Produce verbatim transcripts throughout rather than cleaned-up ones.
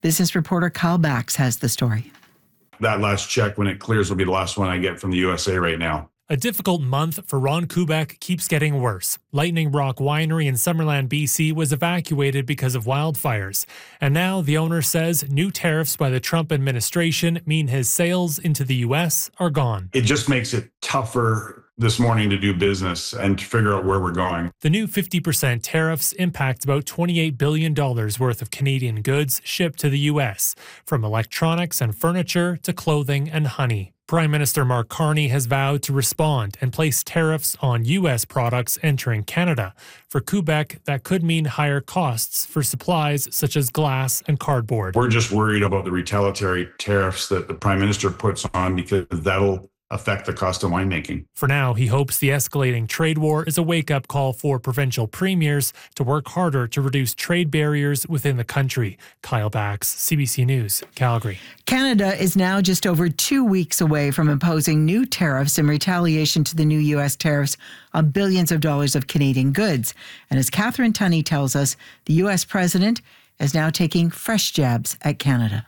Business reporter Kyle Bax has the story. That last check, when it clears, will be the last one I get from the U S A right now. A difficult month for Ron Kubek keeps getting worse. Lightning Rock Winery in Summerland, B C was evacuated because of wildfires. And now the owner says new tariffs by the Trump administration mean his sales into the U S are gone. It just makes it tougher this morning to do business and to figure out where we're going. The new fifty percent tariffs impact about twenty-eight billion dollars worth of Canadian goods shipped to the U S, from electronics and furniture to clothing and honey. Prime Minister Mark Carney has vowed to respond and place tariffs on U S products entering Canada. For Kubek, that could mean higher costs for supplies such as glass and cardboard. We're just worried about the retaliatory tariffs that the Prime Minister puts on, because that'll affect the cost of winemaking. For now, he hopes the escalating trade war is a wake-up call for provincial premiers to work harder to reduce trade barriers within the country. Kyle Bax, C B C News, Calgary. Canada is now just over two weeks away from imposing new tariffs in retaliation to the new U S tariffs on billions of dollars of Canadian goods. And as Catherine Tunney tells us, the U S president is now taking fresh jabs at Canada.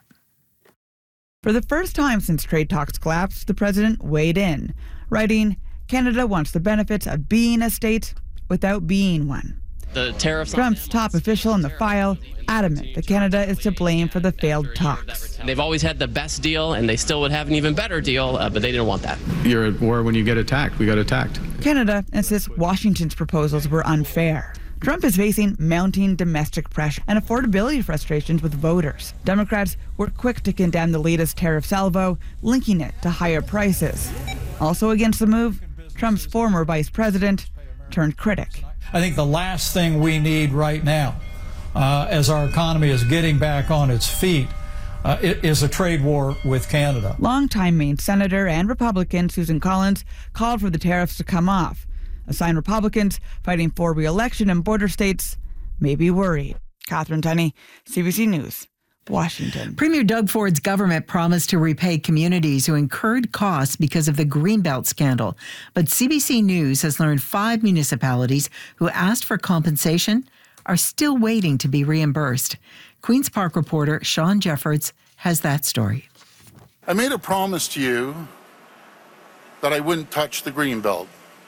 For the first time since trade talks collapsed, the president weighed in, writing, "Canada wants the benefits of being a state without being one." The tariffs. Trump's top official in the file adamant that Canada is to blame for the failed talks. They've always had the best deal, and they still would have an even better deal, uh, but they didn't want that. You're at war when you get attacked. We got attacked. Canada insists Washington's proposals were unfair. Trump is facing mounting domestic pressure and affordability frustrations with voters. Democrats were quick to condemn the latest tariff salvo, linking it to higher prices. Also against the move, Trump's former vice president turned critic. I think the last thing we need right now, uh, as our economy is getting back on its feet, uh, is a trade war with Canada. Longtime Maine Senator and Republican Susan Collins called for the tariffs to come off. A sign Republicans fighting for re-election in border states may be worried. Catherine Tunney, C B C News, Washington. Premier Doug Ford's government promised to repay communities who incurred costs because of the Greenbelt scandal. But C B C News has learned five municipalities who asked for compensation are still waiting to be reimbursed. Queen's Park reporter Sean Jeffords has that story. I made a promise to you that I wouldn't touch the Greenbelt.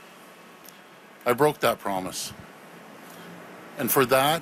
I broke that promise. And for that,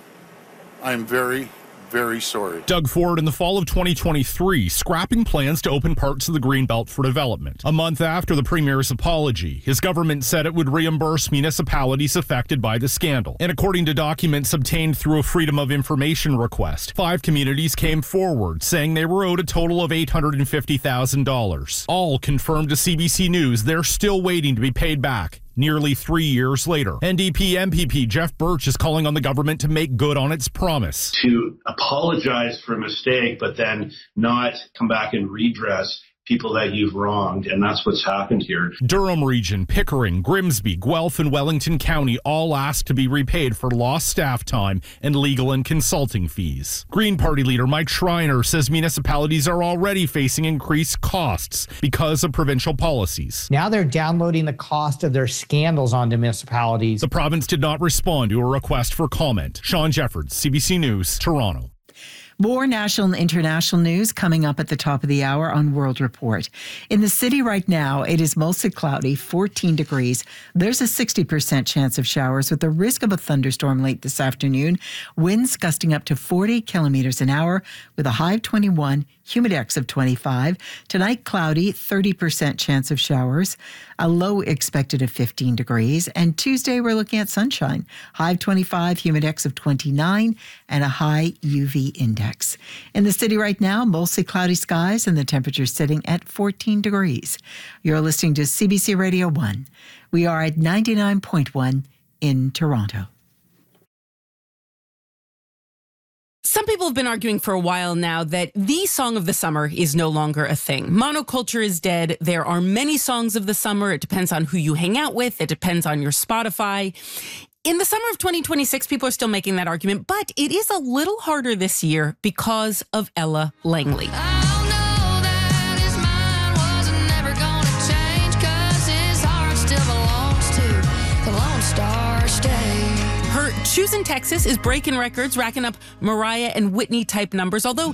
I am very, very sorry. Doug Ford in the fall of twenty twenty-three scrapping plans to open parts of the Greenbelt for development. A month after the premier's apology, his government said it would reimburse municipalities affected by the scandal. And according to documents obtained through a Freedom of Information request, five communities came forward saying they were owed a total of eight hundred fifty thousand dollars. All confirmed to C B C News they're still waiting to be paid back. Nearly three years later, N D P M P P Jeff Birch is calling on the government to make good on its promise. To apologize for a mistake, but then not come back and redress people that you've wronged, and that's what's happened here. Durham Region, Pickering, Grimsby, Guelph, and Wellington County all asked to be repaid for lost staff time and legal and consulting fees. Green Party leader Mike Schreiner says municipalities are already facing increased costs because of provincial policies. Now they're downloading the cost of their scandals onto municipalities. The province did not respond to a request for comment. Sean Jeffords, C B C News, Toronto. More national and international news coming up at the top of the hour on World Report. In the city right now, it is mostly cloudy, fourteen degrees. There's a sixty percent chance of showers with the risk of a thunderstorm late this afternoon. Winds gusting up to forty kilometers an hour with a high of twenty-one, humidex of twenty-five. Tonight, cloudy, thirty percent chance of showers. A low expected of fifteen degrees. And Tuesday, we're looking at sunshine. High of twenty-five, humidex of twenty-nine, and a high U V index. In the city right now, mostly cloudy skies and the temperature sitting at fourteen degrees. You're listening to C B C Radio one. We are at ninety-nine point one in Toronto. Some people have been arguing for a while now that the song of the summer is no longer a thing. Monoculture is dead. There are many songs of the summer. It depends on who you hang out with. It depends on your Spotify. In the summer of twenty twenty-six, people are still making that argument, but it is a little harder this year because of Ella Langley. Her Choosing Texas is breaking records, racking up Mariah and Whitney type numbers, although